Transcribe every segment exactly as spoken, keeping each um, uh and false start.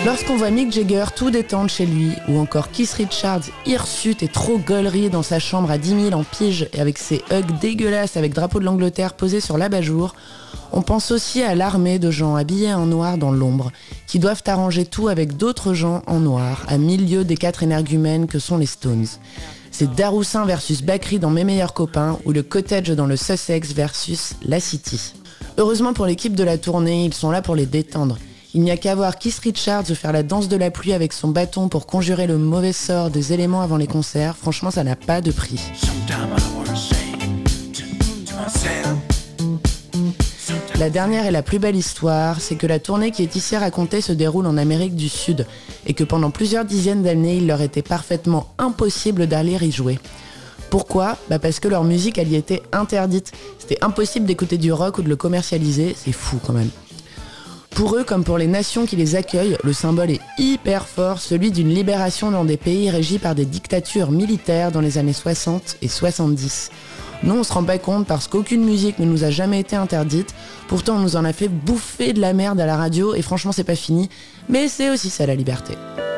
Lorsqu'on voit Mick Jagger tout détendre chez lui, ou encore Keith Richards hirsute et trop gaulerie dans sa chambre à dix mille en pige et avec ses hugs dégueulasses avec drapeau de l'Angleterre posé sur l'abat-jour, on pense aussi à l'armée de gens habillés en noir dans l'ombre, qui doivent arranger tout avec d'autres gens en noir, à mille lieues des quatre énergumènes que sont les Stones. C'est Daroussin versus Bakri dans Mes meilleurs copains, ou le Cottage dans le Sussex versus La City. Heureusement pour l'équipe de la tournée, ils sont là pour les détendre. Il n'y a qu'à voir Keith Richards faire la danse de la pluie avec son bâton pour conjurer le mauvais sort des éléments avant les concerts. Franchement, ça n'a pas de prix. La dernière et la plus belle histoire, c'est que la tournée qui est ici racontée se déroule en Amérique du Sud et que pendant plusieurs dizaines d'années, il leur était parfaitement impossible d'aller y jouer. Pourquoi ? Bah parce que leur musique, elle y était interdite. C'était impossible d'écouter du rock ou de le commercialiser, c'est fou quand même. Pour eux, comme pour les nations qui les accueillent, le symbole est hyper fort, celui d'une libération dans des pays régis par des dictatures militaires dans les années soixante et soixante-dix. Nous, on se rend pas compte parce qu'aucune musique ne nous a jamais été interdite, pourtant on nous en a fait bouffer de la merde à la radio et franchement c'est pas fini, mais c'est aussi ça la liberté.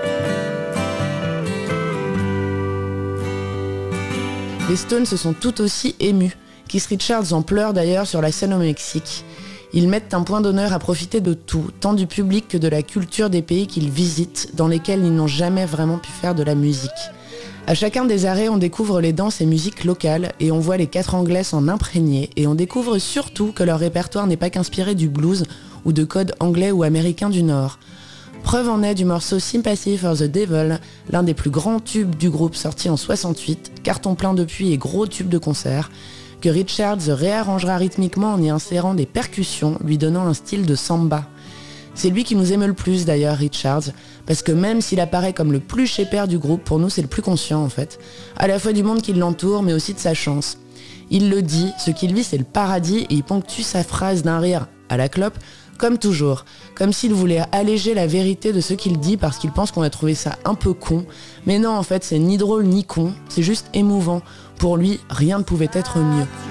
Les Stones se sont tout aussi émus. Keith Richards en pleure d'ailleurs sur la scène au Mexique. Ils mettent un point d'honneur à profiter de tout, tant du public que de la culture des pays qu'ils visitent, dans lesquels ils n'ont jamais vraiment pu faire de la musique. À chacun des arrêts, on découvre les danses et musiques locales, et on voit les quatre anglais s'en imprégner, et on découvre surtout que leur répertoire n'est pas qu'inspiré du blues ou de codes anglais ou américains du Nord. Preuve en est du morceau Sympathy for the Devil, l'un des plus grands tubes du groupe sorti en soixante-huit, carton plein depuis et gros tube de concert, que Richards réarrangera rythmiquement en y insérant des percussions, lui donnant un style de samba. C'est lui qui nous émeut le plus d'ailleurs, Richards, parce que même s'il apparaît comme le plus chépère du groupe, pour nous c'est le plus conscient en fait, à la fois du monde qui l'entoure mais aussi de sa chance. Il le dit, ce qu'il vit c'est le paradis et il ponctue sa phrase d'un rire à la clope, comme toujours, comme s'il voulait alléger la vérité de ce qu'il dit parce qu'il pense qu'on a trouvé ça un peu con, mais non en fait c'est ni drôle ni con, c'est juste émouvant. Pour lui, rien ne pouvait être mieux.